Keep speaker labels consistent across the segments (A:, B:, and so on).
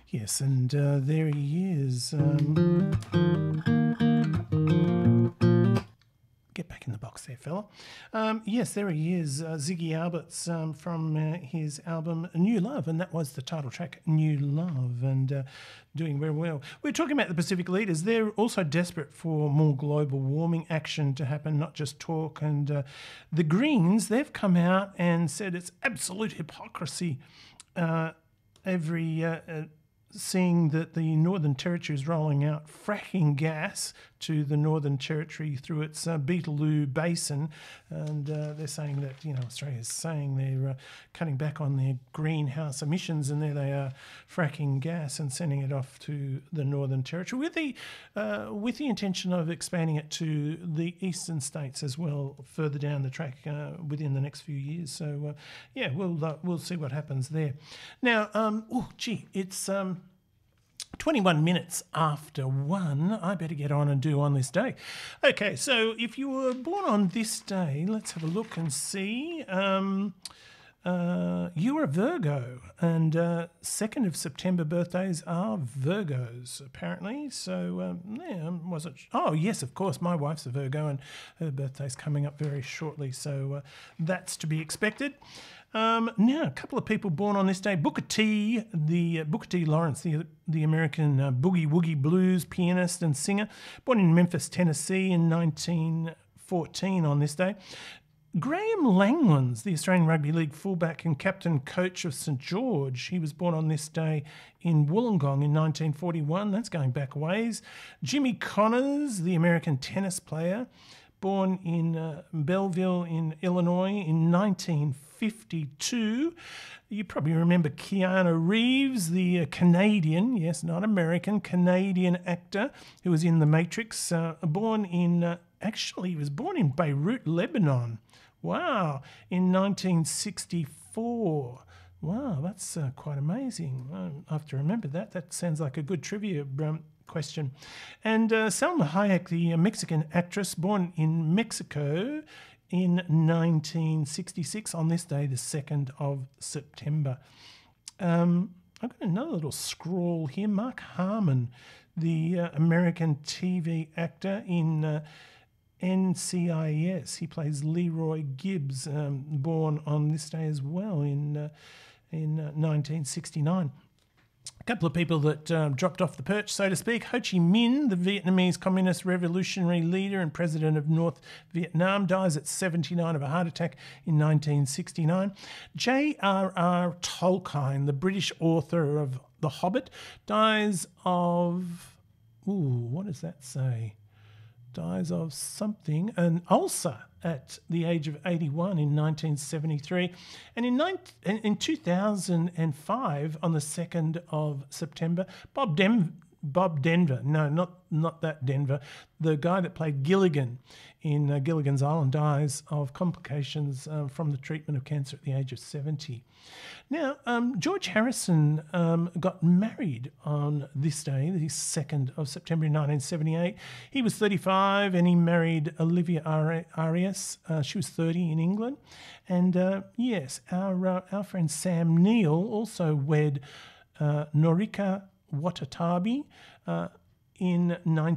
A: Yes, and there he is. Get back in the box there, fella. Yes, there he is, Ziggy Alberts from his album New Love, and that was the title track, New Love, and doing very well. We're talking about the Pacific leaders. They're also desperate for more global warming action to happen, not just talk. And the Greens, they've come out and said it's absolute hypocrisy seeing that the Northern Territory is rolling out fracking gas to the Northern Territory through its Beetaloo Basin, and they're saying that Australia's saying they're cutting back on their greenhouse emissions, and there they are fracking gas and sending it off to the Northern Territory with the intention of expanding it to the eastern states as well further down the track within the next few years. So we'll see what happens there. Now, it's 21 minutes after 1. I better get on and do on this day. Okay, so if you were born on this day, let's have a look and see. You are a Virgo, and 2nd of September birthdays are Virgos, apparently. So, was it? Oh, yes, of course, my wife's a Virgo, and her birthday's coming up very shortly, so that's to be expected. Now, a couple of people born on this day. Booker T. Lawrence, the American boogie woogie blues pianist and singer, born in Memphis, Tennessee in 1914 on this day. Graham Langlands, the Australian Rugby League fullback and captain coach of St George. He was born on this day in Wollongong in 1941. That's going back a ways. Jimmy Connors, the American tennis player, born in Belleville in Illinois in 1952. You probably remember Keanu Reeves, the Canadian, yes, not American, Canadian actor who was in The Matrix, he was born in Beirut, Lebanon. Wow, in 1964. Wow, that's quite amazing. I have to remember that. That sounds like a good trivia question. And Salma Hayek, the Mexican actress, born in Mexico in 1966 on this day, the 2nd of September. I've got another little scrawl here. Mark Harmon, the American TV actor in NCIS. He plays Leroy Gibbs, born on this day as well in 1969. A couple of people that dropped off the perch, so to speak. Ho Chi Minh, the Vietnamese Communist Revolutionary leader and president of North Vietnam, dies at 79 of a heart attack in 1969. J.R.R. Tolkien, the British author of The Hobbit, dies of... what does that say? Dies of something, an ulcer, at the age of 81 in 1973. And in 2005, on the 2nd of September, Bob Denver, no, not that Denver, the guy that played Gilligan in Gilligan's Island, dies of complications from the treatment of cancer at the age of 70. Now, George Harrison got married on this day, the 2nd of September in 1978. He was 35 and he married Olivia Arias. She was 30 in England. And yes, our friend Sam Neill also wed Norika Watanabe in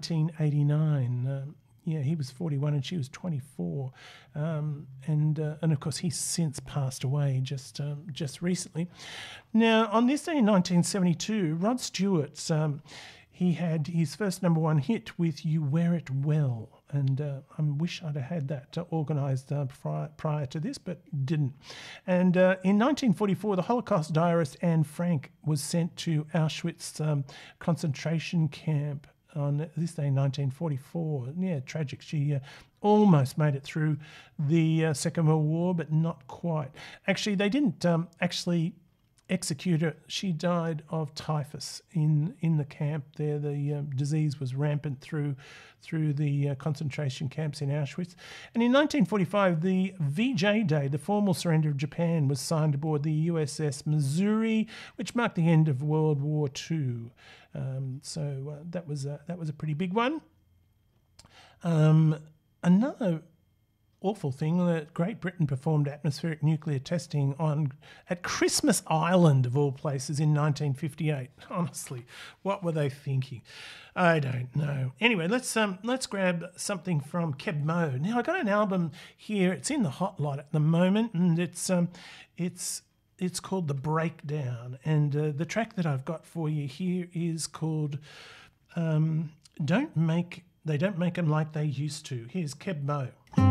A: 1989. He was 41 and she was 24, and of course he's since passed away just recently. Now, on this day in 1972, Rod Stewart, he had his first number one hit with "You Wear It Well," and I wish I'd have had that organised prior to this, but didn't. And in 1944, the Holocaust diarist Anne Frank was sent to Auschwitz concentration camp on this day in 1944. Yeah, tragic. She almost made it through the Second World War, but not quite. Actually, they didn't execute her. She died of typhus in the camp there. The disease was rampant through the concentration camps in Auschwitz. And in 1945, the VJ Day, the formal surrender of Japan, was signed aboard the USS Missouri, which marked the end of World War II. So that was a pretty big one. Another awful thing that Great Britain performed atmospheric nuclear testing at Christmas Island, of all places, in 1958. Honestly, what were they thinking? I don't know. Anyway, let's grab something from Keb Mo. Now, I got an album here. It's in the hot lot at the moment, and it's called The Breakdown. And the track that I've got for you here is called They Don't Make 'Em Like They Used To. Here's Keb Mo.